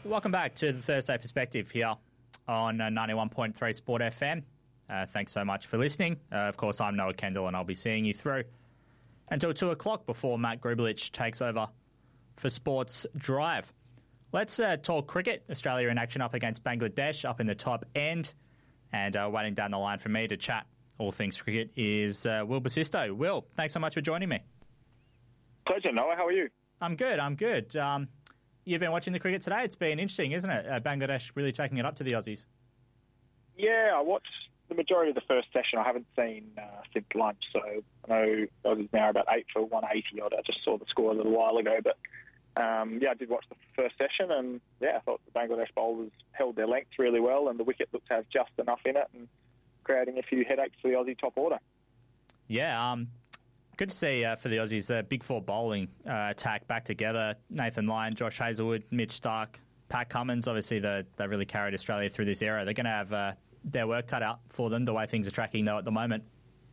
Welcome back to the Thursday Perspective here on 91.3 Sport FM. Thanks so much for listening. Of course, I'm Noah Kendall, and I'll be seeing you through until 2 o'clock before Matt Grubelich takes over for Sports Drive. Let's talk cricket. Australia in action up against Bangladesh up in the top end. And waiting down the line for me to chat all things cricket is Will Basisto. Will, thanks so much for joining me. Pleasure, Noah. How are you? I'm good. You've been watching the cricket today. It's been interesting, isn't it? Bangladesh really taking it up to the Aussies. Yeah, I watched the majority of the first session. I haven't seen since lunch, so I know Aussies now are about 8 for 180 odd. I just saw the score a little while ago, but I did watch the first session, and I thought the Bangladesh bowlers held their length really well, and the wicket looked to have just enough in it, and creating a few headaches for the Aussie top order. Yeah, good to see for the Aussies, the big four bowling attack back together. Nathan Lyon, Josh Hazlewood, Mitch Starc, Pat Cummins. Obviously, they really carried Australia through this era. They're going to have their work cut out for them, the way things are tracking, though, at the moment.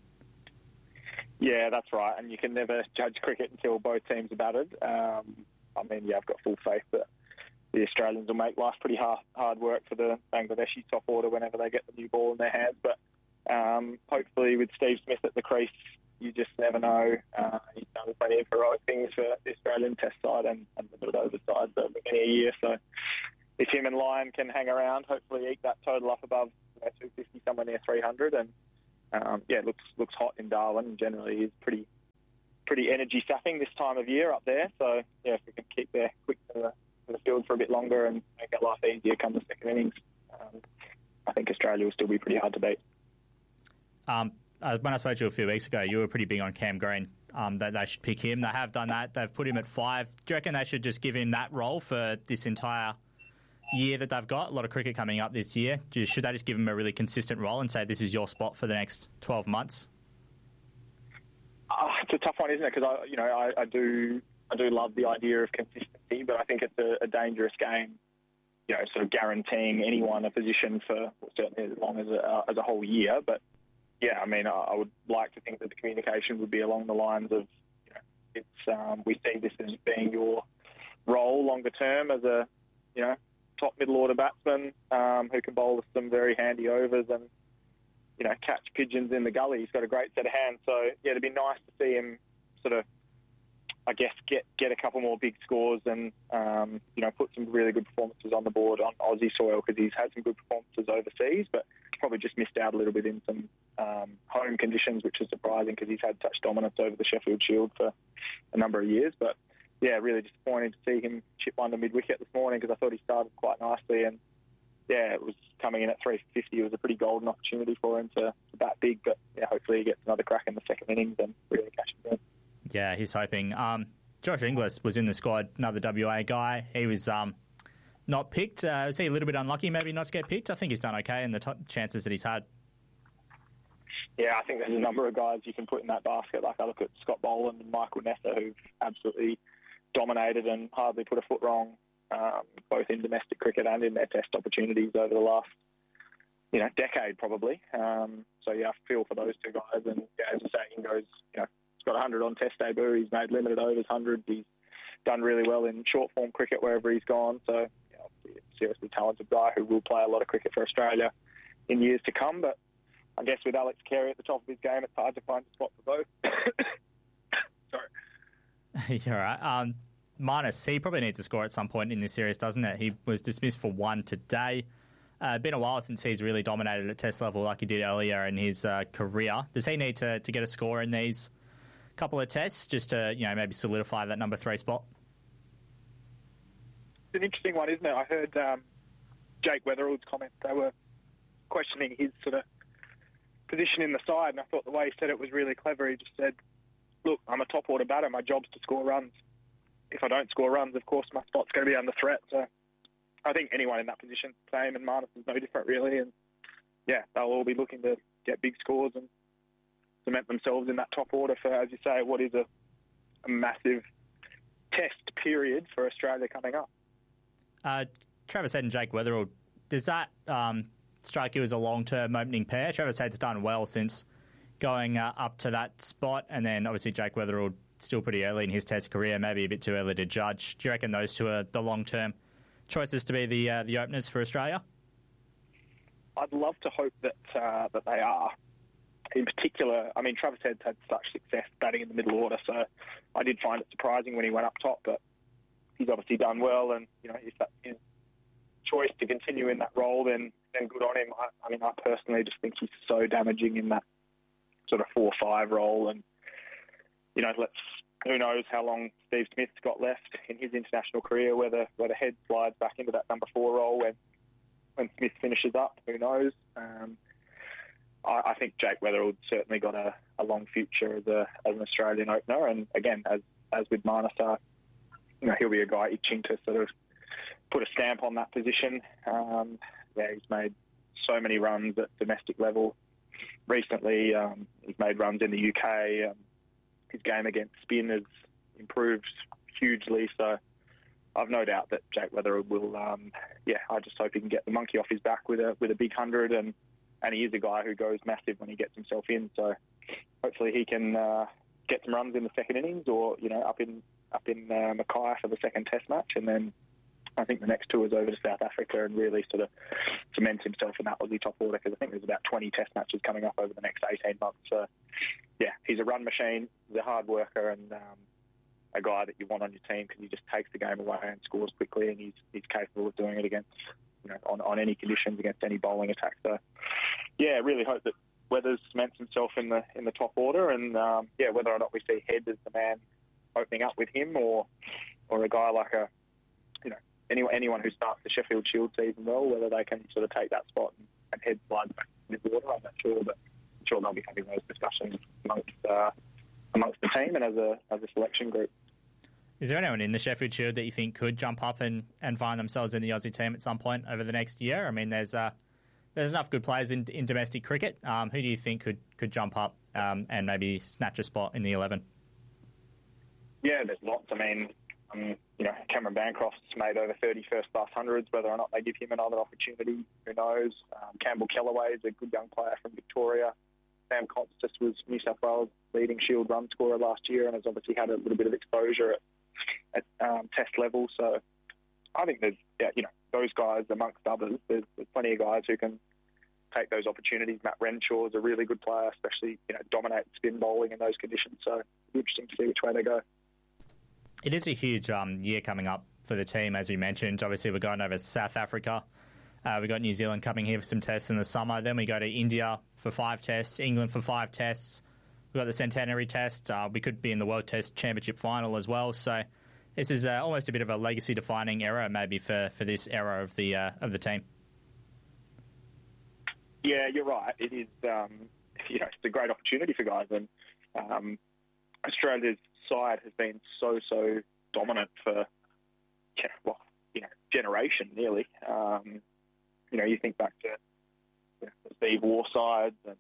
Yeah, that's right. And you can never judge cricket until both teams are battered. I've got full faith that the Australians will make life pretty hard work for the Bangladeshi top order whenever they get the new ball in their hands. But hopefully with Steve Smith at the crease, you just never know. He's done plenty of heroic things for the Australian Test side and the bit of overside for many a year. So if him and Lyon can hang around, hopefully eat that total up above 250, somewhere near 300. And it looks hot in Darwin, and generally is pretty energy sapping this time of year up there. So if we can keep there quick to the field for a bit longer and make our life easier come the second innings, I think Australia will still be pretty hard to beat. When I spoke to you a few weeks ago, you were pretty big on Cam Green, that they should pick him. They have done that. They've put him at 5. Do you reckon they should just give him that role for this entire year that they've got? A lot of cricket coming up this year. Should they just give him a really consistent role and say this is your spot for the next 12 months? It's a tough one, isn't it? Because I do love the idea of consistency, but I think it's a dangerous game. Sort of guaranteeing anyone a position for certainly as long as a whole year. But I would like to think that the communication would be along the lines of, we see this as being your role longer term as a, top middle order batsman who can bowl some very handy overs and, catch pigeons in the gully. He's got a great set of hands. So, it'd be nice to see him sort of, I guess, get a couple more big scores and, put some really good performances on the board on Aussie soil, because he's had some good performances overseas, but probably just missed out a little bit in some home conditions, which is surprising because he's had such dominance over the Sheffield Shield for a number of years. But, really disappointing to see him chip one to mid-wicket this morning, because I thought he started quite nicely, and, it was coming in at 350. It was a pretty golden opportunity for him to bat big, but, hopefully he gets another crack in the second innings and really cash him in. Yeah, he's hoping. Josh Inglis was in the squad, another WA guy. He was not picked. Was he a little bit unlucky maybe not to get picked? I think he's done okay in the chances that he's had. Yeah, I think there's a number of guys you can put in that basket. Like I look at Scott Boland and Michael Nessa, who've absolutely dominated and hardly put a foot wrong, both in domestic cricket and in their test opportunities over the last, decade probably. I feel for those two guys. And as the saying goes, he's got 100 on test debut. He's made limited overs 100. He's done really well in short form cricket wherever he's gone. So, obviously a seriously talented guy who will play a lot of cricket for Australia in years to come. But I guess with Alex Carey at the top of his game, it's hard to find a spot for both. Sorry. You're right. Marnus, he probably needs to score at some point in this series, doesn't it? He was dismissed for 1 today. Been a while since he's really dominated at test level like he did earlier in his career. Does he need to get a score in these couple of tests just to maybe solidify that number 3 spot? It's an interesting one, isn't it? I heard Jake Weatherall's comments. They were questioning his sort of position in the side, and I thought the way he said it was really clever. He just said, look, I'm a top order batter. My job's to score runs. If I don't score runs, of course, my spot's going to be under threat. So I think anyone in that position, same, and Marnus is no different, really. And, they'll all be looking to get big scores and cement themselves in that top order for, as you say, what is a massive test period for Australia coming up. Travis Head and Jake Weatherall, does that strike you as a long-term opening pair? Travis Head's done well since going up to that spot, and then obviously Jake Weatherall still pretty early in his test career, maybe a bit too early to judge. Do you reckon those two are the long-term choices to be the openers for Australia? I'd love to hope that that they are. In particular, I mean, Travis Head's had such success batting in the middle order, so I did find it surprising when he went up top, but he's obviously done well, and, you know, if that's his choice to continue in that role, then good on him. I mean, I personally just think he's so damaging in that sort of 4-5 role, and, you know, who knows how long Steve Smith's got left in his international career, whether Head slides back into that number 4 role when Smith finishes up, who knows. I think Jake Weatherald's certainly got a long future as an Australian opener, and again, as with Marnusar, you know, he'll be a guy itching to sort of put a stamp on that position. He's made so many runs at domestic level recently. He's made runs in the UK. His game against spin has improved hugely, so I've no doubt that Jake Weatherald will. I just hope he can get the monkey off his back with a big 100, and he is a guy who goes massive when he gets himself in. So hopefully he can get some runs in the second innings, or, you know, up in Mackay for the second Test match, and then I think the next tour is over to South Africa and really sort of cement himself in that Aussie top order, because I think there's about 20 Test matches coming up over the next 18 months. So, yeah, he's a run machine, he's a hard worker, and a guy that you want on your team because he just takes the game away and scores quickly, and he's capable of doing it against, you know, on any conditions, against any bowling attack. So, yeah, really hope that Weathers cements himself in the top order, and whether or not we see Head as the man opening up with him, or a guy like anyone who starts the Sheffield Shield season well, whether they can sort of take that spot and Head slides back in the order, I'm not sure, but I'm sure they'll be having those discussions amongst the team and as a selection group. Is there anyone in the Sheffield Shield that you think could jump up and find themselves in the Aussie team at some point over the next year? I mean, there's enough good players in domestic cricket. Who do you think could jump up and maybe snatch a spot in the 11? Yeah, there's lots. I mean, Cameron Bancroft's made over 30 first-class hundreds. Whether or not they give him another opportunity, who knows? Campbell Kellaway is a good young player from Victoria. Sam Constas was New South Wales leading Shield run scorer last year and has obviously had a little bit of exposure at Test level. So I think there's, those guys amongst others. There's plenty of guys who can take those opportunities. Matt Renshaw is a really good player, especially dominate spin bowling in those conditions. So it'll be interesting to see which way they go. It is a huge year coming up for the team, as we mentioned. Obviously, we're going over to South Africa. We've got New Zealand coming here for some tests in the summer. Then we go to India for 5 tests, England for 5 tests. We've got the Centenary Test. We could be in the World Test Championship final as well. So this is almost a bit of a legacy-defining era, maybe for this era of the team. Yeah, you're right. It is. It's a great opportunity for guys, and Australia's side has been so dominant for generation nearly. You think back to the Steve Waugh sides and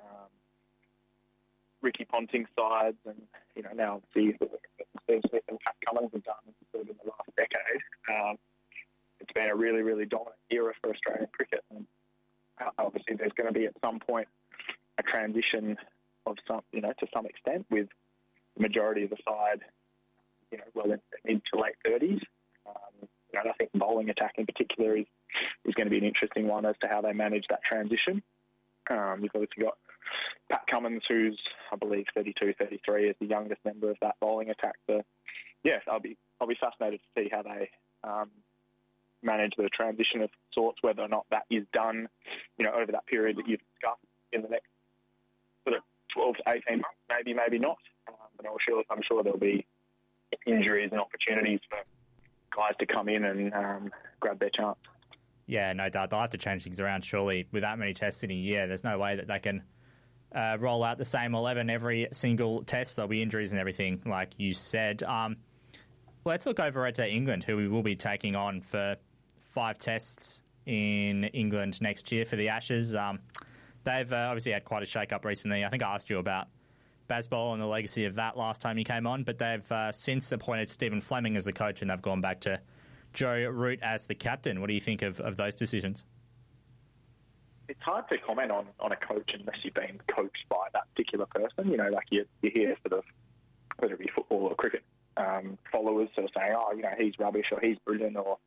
Ricky Ponting sides, and now Steve Smith and Pat Cummins have done sort of in the last decade. It's been a really, really dominant era for Australian cricket, and obviously there's going to be at some point a transition of some, to some extent, with the majority of the side, well in the mid to late 30s. I think the bowling attack in particular is going to be an interesting one as to how they manage that transition. You've obviously got Pat Cummins, who's, I believe, 32, 33, is the youngest member of that bowling attack. So, yeah, I'll be fascinated to see how they manage the transition of sorts, whether or not that is done, over that period that you've discussed in the next sort of 12 to 18 months, maybe not. But I'm sure there'll be injuries and opportunities for guys to come in and grab their chance. Yeah, no doubt. They'll have to change things around, surely. With that many tests in a year, there's no way that they can roll out the same 11 every single test. There'll be injuries and everything, like you said. Let's look over to England, who we will be taking on for 5 tests in England next year for the Ashes. They've obviously had quite a shake-up recently. I think I asked you about Bazball and the legacy of that last time you came on, but they've since appointed Stephen Fleming as the coach, and they've gone back to Joe Root as the captain. What do you think of those decisions? It's hard to comment on a coach unless you've been coached by that particular person. Like you hear sort of, whether it be football or cricket, followers sort of saying, he's rubbish or he's brilliant, or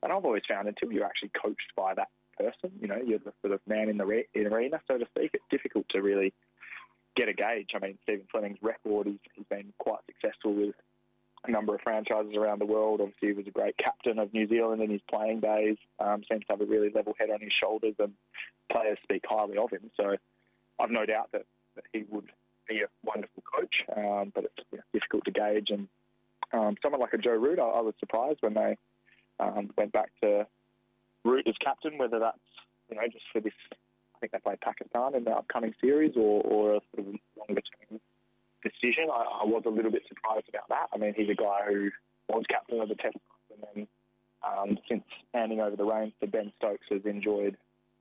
And I've always found until you're actually coached by that person, you're the sort of man in the arena, so to speak, it's difficult to really get a gauge. I mean, Stephen Fleming's record, he's been quite successful with a number of franchises around the world. Obviously, he was a great captain of New Zealand in his playing days, seems to have a really level head on his shoulders, and players speak highly of him. So I've no doubt that he would be a wonderful coach, but it's difficult to gauge. And someone like a Joe Root, I was surprised when they went back to Root as captain, whether that's just for this. I think they play Pakistan in the upcoming series, or a sort of longer term decision. I was a little bit surprised about that. I mean, he's a guy who was captain of the Test, and then since handing over the reins to Ben Stokes, has enjoyed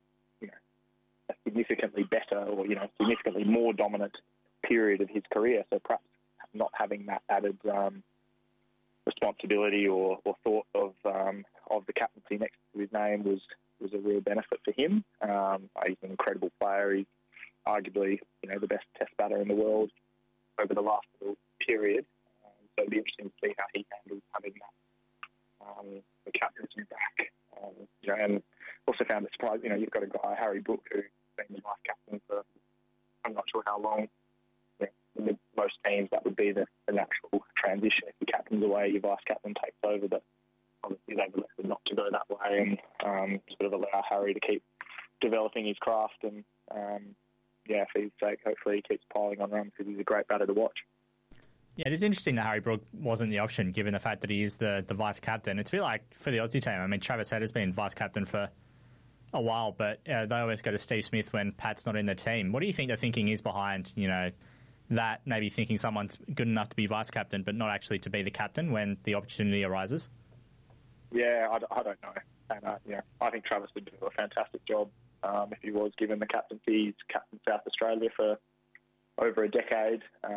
a significantly better or significantly more dominant period of his career. So perhaps not having that added responsibility or thought of the captaincy next to his name was a real benefit for him. He's an incredible player. He's arguably the best Test batter in the world over the last little period. So it'll be interesting to see how he handles having that the captaincy back. And also found it surprising. You've got a guy, Harry Brook, who's been the vice captain for I'm not sure how long. In most teams, that would be the natural transition. If the captain's away, your vice captain takes over, but obviously they've elected not to go that way and sort of allow Harry to keep developing his craft. And for his sake, hopefully he keeps piling on runs because he's a great batter to watch. Yeah, it is interesting that Harry Brook wasn't the option, given the fact that he is the vice captain. It's a bit like for the Aussie team. I mean, Travis Head has been vice captain for a while, but they always go to Steve Smith when Pat's not in the team. What do you think the thinking is behind, that maybe thinking someone's good enough to be vice captain but not actually to be the captain when the opportunity arises? Yeah, I don't know. And, I think Travis would do a fantastic job if he was given the captaincy. He's captain South Australia for over a decade.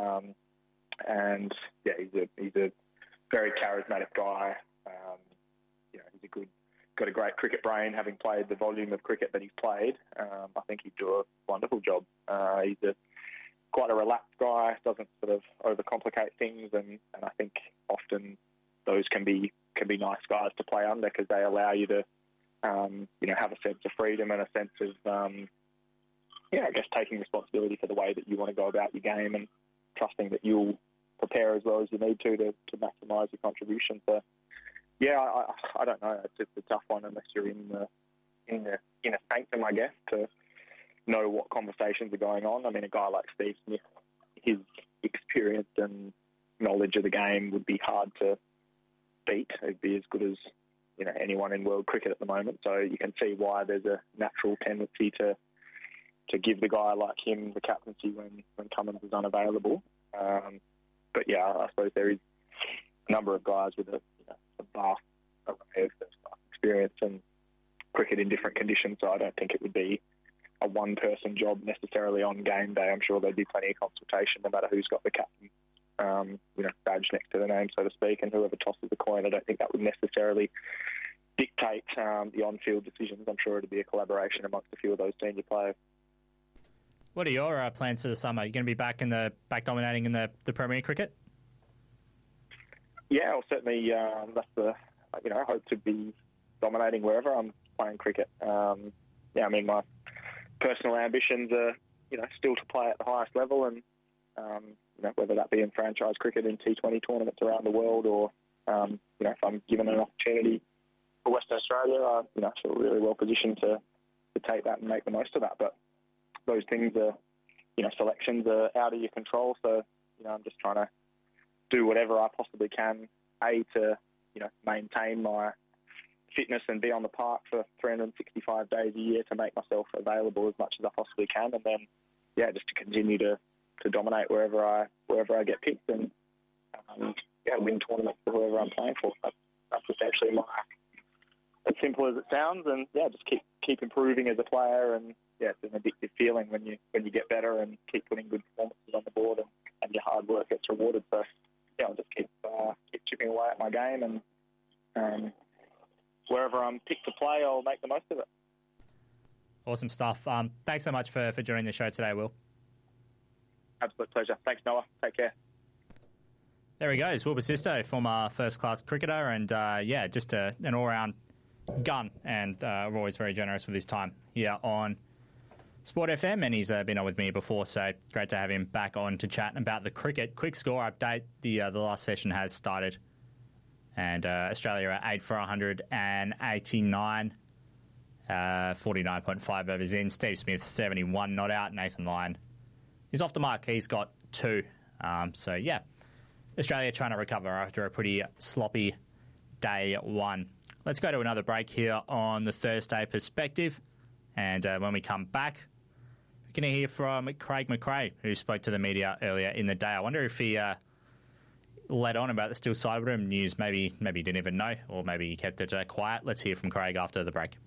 He's a very charismatic guy. He's got a great cricket brain, having played the volume of cricket that he's played. I think he'd do a wonderful job. He's quite a relaxed guy, doesn't sort of overcomplicate things, and I think often those can be nice guys to play under because they allow you to have a sense of freedom and a sense of taking responsibility for the way that you want to go about your game and trusting that you'll prepare as well as you need to maximise your contribution. So I don't know. It's just a tough one unless you're in a sanctum, I guess, to know what conversations are going on. I mean, a guy like Steve Smith, his experience and knowledge of the game would be hard to beat. He'd be as good as anyone in world cricket at the moment. So you can see why there's a natural tendency to give the guy like him the captaincy when Cummins is unavailable. I suppose there is a number of guys with a vast array of experience and cricket in different conditions. So I don't think it would be a one-person job necessarily on game day. I'm sure there'd be plenty of consultation no matter who's got the captain badge next to the name, so to speak, and whoever tosses the coin. I don't think that would necessarily dictate the on-field decisions. I'm sure it'd be a collaboration amongst a few of those senior players. What are your plans for the summer? Are you going to be back dominating in the Premier cricket? Yeah, well, certainly. That's I hope to be dominating wherever I'm playing cricket. My personal ambitions are, still to play at the highest level, and whether that be in franchise cricket in T20 tournaments around the world, or if I'm given an opportunity for Western Australia, I feel really well positioned to take that and make the most of that. But those things are, selections are out of your control. So, I'm just trying to do whatever I possibly can, to maintain my fitness and be on the park for 365 days a year to make myself available as much as I possibly can, and then just to continue to dominate wherever I get picked and win tournaments for whoever I'm playing for. That's essentially as simple as it sounds, and just keep improving as a player, and it's an addictive feeling when you get better and keep putting good performances on the board, and your hard work gets rewarded. So I'll just keep chipping away at my game, and wherever I'm picked to play, I'll make the most of it. Awesome stuff. Thanks so much for joining the show today, Will. Absolute pleasure. Thanks, Noah. Take care. There he goes, Will Bassisto, former first-class cricketer, and just an all-round gun, and Roy's very generous with his time here on Sport FM, and he's been on with me before, so great to have him back on to chat about the cricket. Quick score update, the last session has started, and Australia are 8 for 189, 49.5 overs in. Steve Smith, 71 not out. Nathan Lyon is off the mark. He's got 2. So, yeah, Australia trying to recover after a pretty sloppy day 1. Let's go to another break here on the Thursday Perspective, and when we come back, we're going to hear from Craig McRae, who spoke to the media earlier in the day. I wonder if he led on about the Steel Cyberroom news. Maybe he didn't even know, or maybe he kept it quiet. Let's hear from Craig after the break.